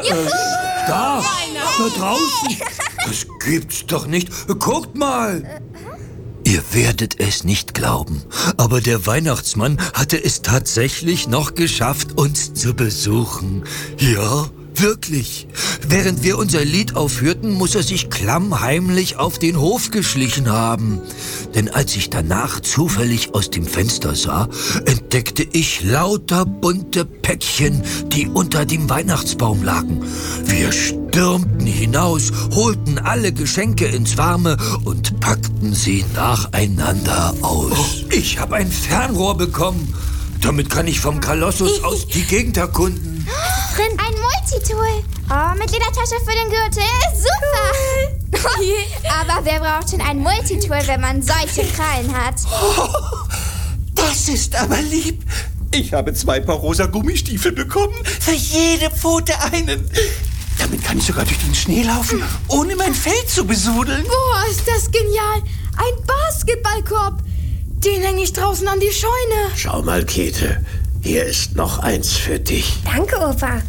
Da draußen. Das gibt's doch nicht. Guckt mal. Ihr werdet es nicht glauben, aber der Weihnachtsmann hatte es tatsächlich noch geschafft, uns zu besuchen. Ja, wirklich. Während wir unser Lied aufführten, muss er sich klammheimlich auf den Hof geschlichen haben. Denn als ich danach zufällig aus dem Fenster sah, entdeckte ich lauter bunte Päckchen, die unter dem Weihnachtsbaum lagen. Wir stürmten hinaus, holten alle Geschenke ins Warme und packten sie nacheinander aus. Oh, ich habe ein Fernrohr bekommen. Damit kann ich vom Kolossus aus die Gegend erkunden. Drin ein Multitool. Oh, mit Ledertasche für den Gürtel. Super. Aber wer braucht schon ein Multitool, wenn man solche Krallen hat? Oh, das ist aber lieb. Ich habe 2 Paar rosa Gummistiefel bekommen. Für jede Pfote einen. Damit kann ich sogar durch den Schnee laufen, ohne mein Fell zu besudeln. Boah, ist das genial. Ein Basketballkorb. Den hänge ich draußen an die Scheune. Schau mal, Käthe. Hier ist noch eins für dich. Danke, Opa.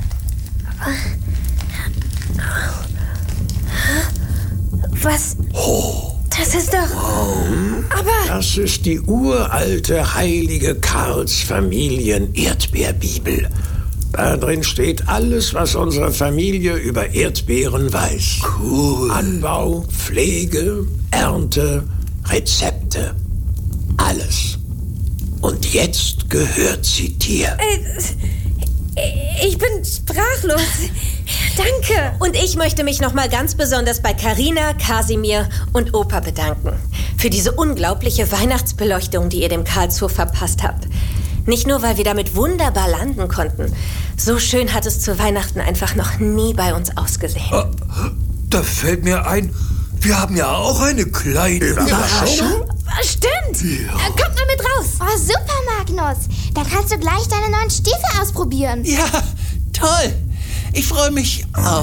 Was? Das ist doch... Aber... Das ist die uralte, heilige Karls-Familien-Erdbeerbibel. Da drin steht alles, was unsere Familie über Erdbeeren weiß. Cool. Anbau, Pflege, Ernte, Rezepte. Alles. Und jetzt gehört sie dir. Ich bin sprachlos. Danke. Und ich möchte mich nochmal ganz besonders bei Carina, Kasimir und Opa bedanken. Für diese unglaubliche Weihnachtsbeleuchtung, die ihr dem Karlshof verpasst habt. Nicht nur, weil wir damit wunderbar landen konnten. So schön hat es zu Weihnachten einfach noch nie bei uns ausgesehen. Da fällt mir ein, wir haben ja auch eine kleine Überraschung. Stimmt. Ja. Kommt mal mit raus. Oh, super, Magnus. Da kannst du gleich deine neuen Stiefel ausprobieren. Ja, toll. Ich freue mich auch.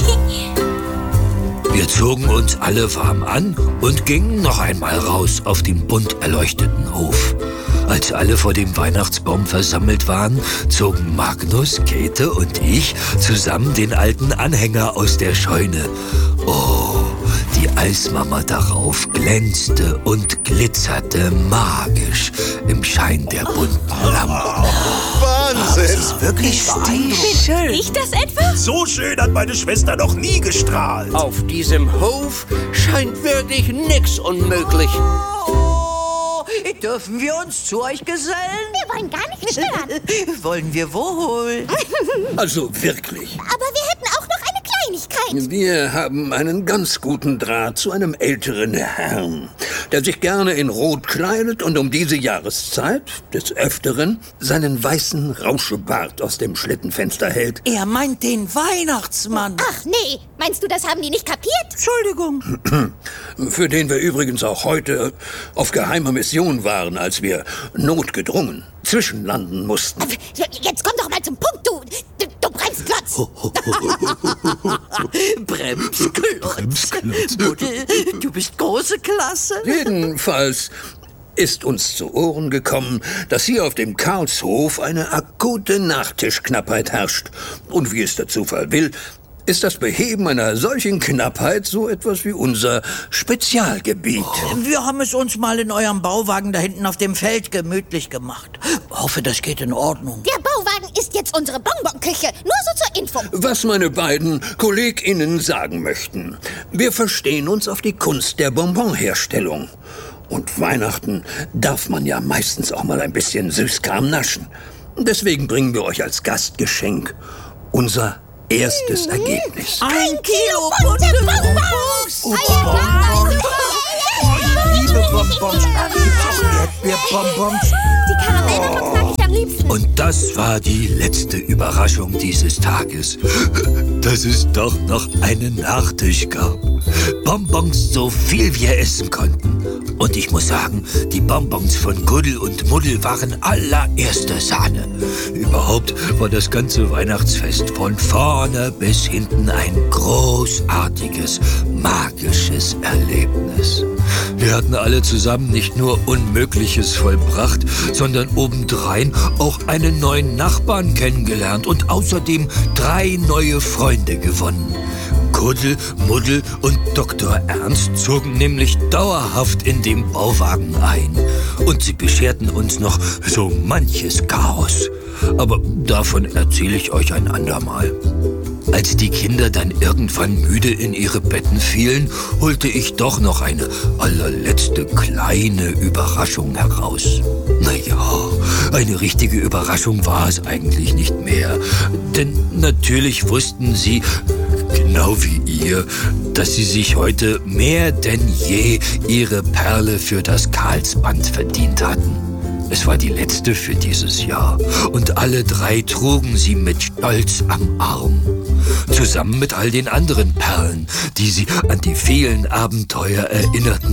Wir zogen uns alle warm an und gingen noch einmal raus auf den bunt erleuchteten Hof. Als alle vor dem Weihnachtsbaum versammelt waren, zogen Magnus, Käthe und ich zusammen den alten Anhänger aus der Scheune. Oh, die Eismama darauf glänzte und glitzerte magisch im Schein der bunten Lampen. Wahnsinn! Das ist wirklich Schön. Riecht das etwa? So schön hat meine Schwester noch nie gestrahlt. Auf diesem Hof scheint wirklich nix unmöglich. Dürfen wir uns zu euch gesellen? Wir wollen gar nicht stören. Wollen wir wohl? Also wirklich. Aber wir hätten auch noch eine Kleinigkeit. Wir haben einen ganz guten Draht zu einem älteren Herrn, der sich gerne in Rot kleidet und um diese Jahreszeit des Öfteren seinen weißen Rauschebart aus dem Schlittenfenster hält. Er meint den Weihnachtsmann. Ach nee, meinst du, das haben die nicht kapiert? Entschuldigung. Für den wir übrigens auch heute auf geheimer Mission waren, als wir notgedrungen zwischenlanden mussten. Jetzt komm doch mal zum Punkt, du Bremsklotz. Bremsklotz. Mutter, du bist große Klasse. Jedenfalls ist uns zu Ohren gekommen, dass hier auf dem Karlshof eine akute Nachtischknappheit herrscht. Und wie es der Zufall will, ist das Beheben einer solchen Knappheit so etwas wie unser Spezialgebiet. Wir haben es uns mal in eurem Bauwagen da hinten auf dem Feld gemütlich gemacht. Hoffe, das geht in Ordnung. Der Bauwagen ist jetzt unsere Bonbonküche. Nur so zur Info. Was meine beiden KollegInnen sagen möchten. Wir verstehen uns auf die Kunst der Bonbonherstellung. Und Weihnachten darf man ja meistens auch mal ein bisschen Süßkram naschen. Deswegen bringen wir euch als Gastgeschenk unser erstes Ergebnis. 1 Kilo bunte Bonbons. Ich liebe Bonbons. Gibt's auch Erdbeerbonbons? Die Karamellbonbons mag ich am liebsten. Und das war die letzte Überraschung dieses Tages. Dass es doch noch einen Nachtisch gab. Bonbons so viel wir essen konnten. Und ich muss sagen, die Bonbons von Guddel und Muddel waren allererste Sahne. Überhaupt war das ganze Weihnachtsfest von vorne bis hinten ein großartiges, magisches Erlebnis. Wir hatten alle zusammen nicht nur Unmögliches vollbracht, sondern obendrein auch einen neuen Nachbarn kennengelernt und außerdem 3 neue Freunde gewonnen. Guddel, Muddel und Dr. Ernst zogen nämlich dauerhaft in dem Bauwagen ein. Und sie bescherten uns noch so manches Chaos. Aber davon erzähle ich euch ein andermal. Als die Kinder dann irgendwann müde in ihre Betten fielen, holte ich doch noch eine allerletzte kleine Überraschung heraus. Naja, eine richtige Überraschung war es eigentlich nicht mehr. Denn natürlich wussten sie, genau wie ihr, dass sie sich heute mehr denn je ihre Perle für das Karlsband verdient hatten. Es war die letzte für dieses Jahr und alle 3 trugen sie mit Stolz am Arm. Zusammen mit all den anderen Perlen, die sie an die vielen Abenteuer erinnerten